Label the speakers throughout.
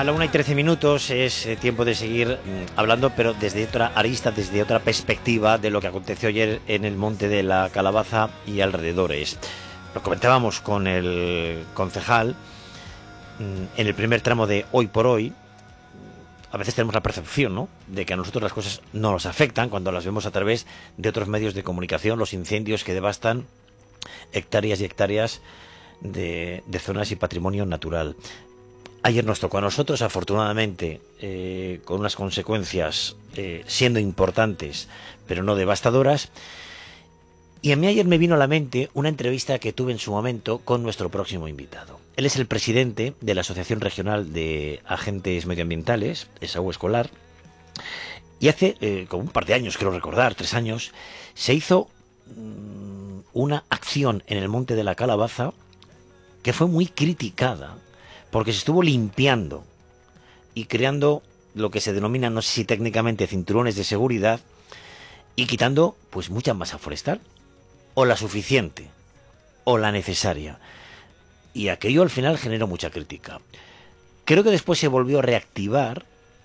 Speaker 1: A la 1:13 es tiempo de seguir hablando, pero desde otra arista, desde otra perspectiva de lo que aconteció ayer en el Monte de la Calabaza y alrededores. Lo comentábamos con el concejal en el primer tramo de Hoy por Hoy. A veces tenemos la percepción, ¿no?, de que a nosotros las cosas no nos afectan cuando las vemos a través de otros medios de comunicación, los incendios que devastan hectáreas y hectáreas de zonas y patrimonio natural. Ayer nos tocó a nosotros, afortunadamente, con unas consecuencias siendo importantes, pero no devastadoras. Y a mí ayer me vino a la mente una entrevista que tuve en su momento con nuestro próximo invitado. Él es el presidente de la Asociación Regional de Agentes Medioambientales, Esaú Escolar, y hace como un par de años, creo recordar, 3 años, se hizo una acción en el Monte de la Calabaza que fue muy criticada, porque se estuvo limpiando y creando lo que se denomina, no sé si técnicamente, cinturones de seguridad, y quitando pues mucha masa forestal, o la suficiente, o la necesaria. Y aquello al final generó mucha crítica. Creo que después se volvió a reactivar,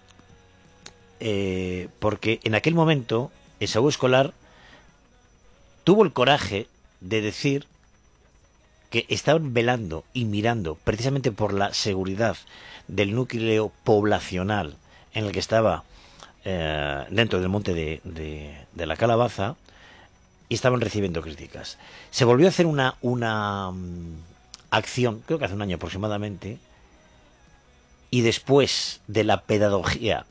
Speaker 1: porque en aquel momento Esaú Escolar tuvo el coraje de decir que estaban velando y mirando precisamente por la seguridad del núcleo poblacional en el que estaba dentro del Monte de la Calabaza, y estaban recibiendo críticas. Se volvió a hacer una acción, creo que hace un año aproximadamente, y después de la pedagogía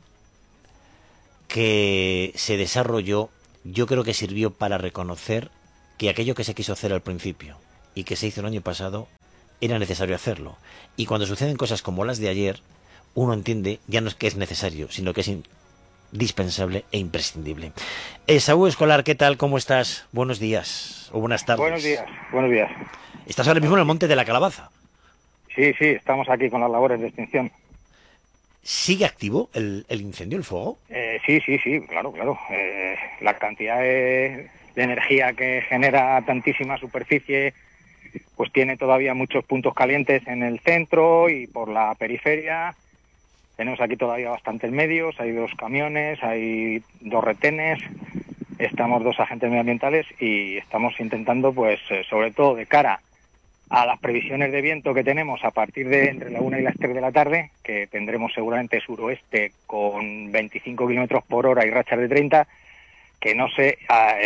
Speaker 1: que se desarrolló, yo creo que sirvió para reconocer que aquello que se quiso hacer al principio y que se hizo el año pasado, era necesario hacerlo. Y cuando suceden cosas como las de ayer, uno entiende ya no es que es necesario, sino que es indispensable e imprescindible. Esaú Escolar, ¿qué tal? ¿Cómo estás? Buenos días o buenas tardes.
Speaker 2: Buenos días.
Speaker 1: ¿Estás ahora mismo en el Monte de la Calabaza?
Speaker 2: Sí, estamos aquí con las labores de extinción.
Speaker 1: ¿Sigue activo el incendio, el fuego?
Speaker 2: Sí, claro. La cantidad de energía que genera tantísima superficie, pues tiene todavía muchos puntos calientes en el centro y por la periferia. Tenemos aquí todavía bastantes medios, hay 2 camiones, hay 2 retenes, estamos 2 agentes medioambientales y estamos intentando, pues, sobre todo de cara a las previsiones de viento que tenemos a partir de entre la 1 y las 3 de la tarde, que tendremos seguramente suroeste con 25 kilómetros por hora y rachas de 30, que no sé,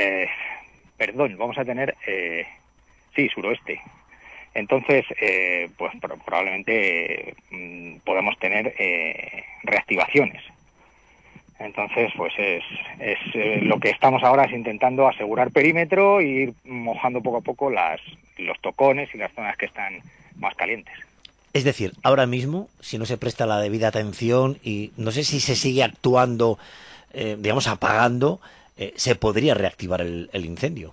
Speaker 2: vamos a tener, suroeste. Entonces, pues probablemente podemos tener reactivaciones. Entonces, pues es lo que estamos ahora es intentando asegurar perímetro e ir mojando poco a poco los tocones y las zonas que están más calientes.
Speaker 1: Es decir, ahora mismo, si no se presta la debida atención y no sé si se sigue actuando, apagando, se podría reactivar el incendio.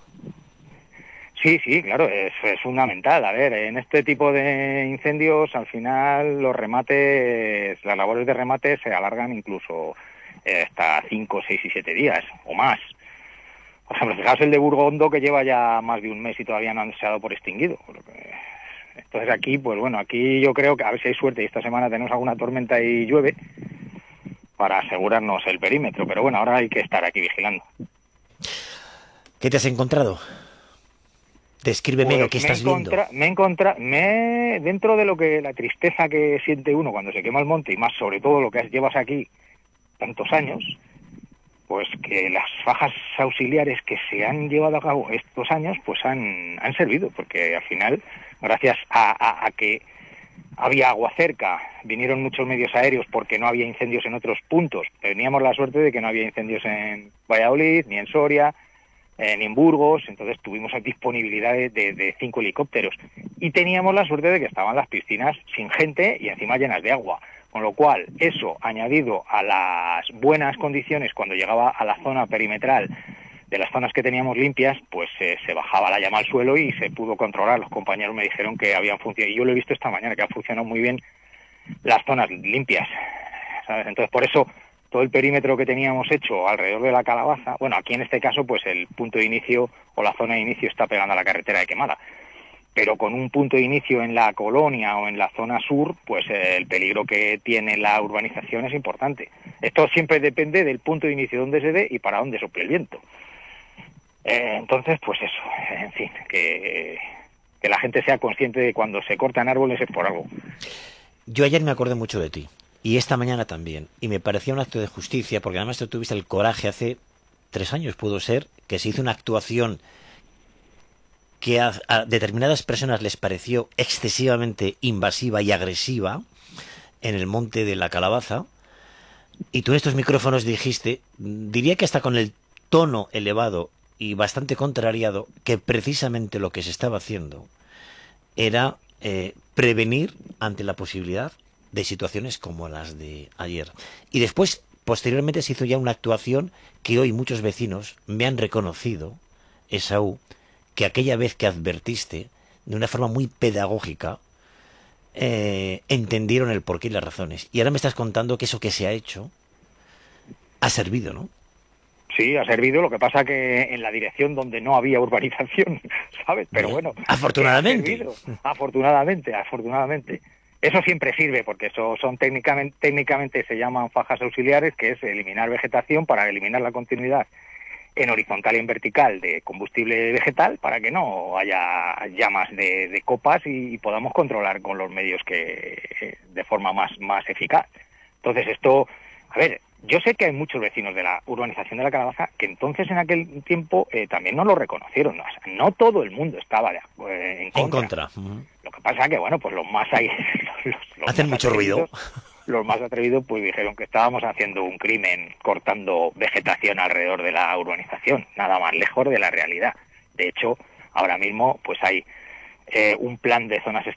Speaker 2: Sí, claro, es fundamental. A ver, en este tipo de incendios, al final, las labores de remate se alargan incluso hasta 5, 6 y 7 días o más. Por ejemplo, fijaos el de Burgondo, que lleva ya más de un mes y todavía no se ha dado por extinguido. Entonces aquí, pues bueno, aquí yo creo que a ver si hay suerte y esta semana tenemos alguna tormenta y llueve para asegurarnos el perímetro. Pero bueno, ahora hay que estar aquí vigilando.
Speaker 1: ¿Qué te has encontrado? Descríbeme
Speaker 2: pues
Speaker 1: lo que estás viendo.
Speaker 2: Dentro de lo que la tristeza que siente uno cuando se quema el monte, y más sobre todo lo que llevas aquí tantos años, pues que las fajas auxiliares que se han llevado a cabo estos años, pues han servido, porque al final, gracias a que había agua cerca, vinieron muchos medios aéreos porque no había incendios en otros puntos. Teníamos la suerte de que no había incendios en Valladolid, ni en Soria, ni en Burgos, entonces tuvimos disponibilidad de 5 helicópteros. Y teníamos la suerte de que estaban las piscinas sin gente y encima llenas de agua. Con lo cual, eso, añadido a las buenas condiciones cuando llegaba a la zona perimetral de las zonas que teníamos limpias, pues se bajaba la llama al suelo y se pudo controlar. Los compañeros me dijeron que habían funcionado, y yo lo he visto esta mañana, que han funcionado muy bien las zonas limpias, ¿sabes? Entonces, por eso, todo el perímetro que teníamos hecho alrededor de la Calabaza, bueno, aquí en este caso, pues el punto de inicio o la zona de inicio está pegando a la carretera de Quemada, pero con un punto de inicio en la colonia o en la zona sur, pues el peligro que tiene la urbanización es importante. Esto siempre depende del punto de inicio donde se dé y para dónde sople el viento. Entonces, pues eso, en fin, que la gente sea consciente de cuando se cortan árboles es por algo.
Speaker 1: Yo ayer me acordé mucho de ti, y esta mañana también, y me parecía un acto de justicia, porque además tú tuviste el coraje hace 3 años, pudo ser, que se hizo una actuación que a determinadas personas les pareció excesivamente invasiva y agresiva en el monte de la Calabaza, y tú en estos micrófonos dijiste, diría que hasta con el tono elevado y bastante contrariado, que precisamente lo que se estaba haciendo era prevenir ante la posibilidad de situaciones como las de ayer. Y después, posteriormente, se hizo ya una actuación que hoy muchos vecinos me han reconocido, Esaú, que aquella vez que advertiste, de una forma muy pedagógica, entendieron el porqué y las razones. Y ahora me estás contando que eso que se ha hecho ha servido, ¿no?
Speaker 2: Sí, ha servido, lo que pasa que en la dirección donde no había urbanización, ¿sabes? Pero bueno,
Speaker 1: afortunadamente.
Speaker 2: Afortunadamente. Eso siempre sirve, porque eso son técnicamente se llaman fajas auxiliares, que es eliminar vegetación para eliminar la continuidad en horizontal y en vertical de combustible vegetal, para que no haya llamas de copas y podamos controlar con los medios que de forma más eficaz. Entonces esto, a ver, yo sé que hay muchos vecinos de la urbanización de la Calabaza que entonces en aquel tiempo también no lo reconocieron. O sea, no todo el mundo estaba en contra. Lo que pasa que, bueno, pues los más ahí... los
Speaker 1: hacen
Speaker 2: más
Speaker 1: mucho ruido.
Speaker 2: Los más atrevidos pues dijeron que estábamos haciendo un crimen cortando vegetación alrededor de la urbanización, nada más lejos de la realidad. De hecho, ahora mismo pues hay un plan de zonas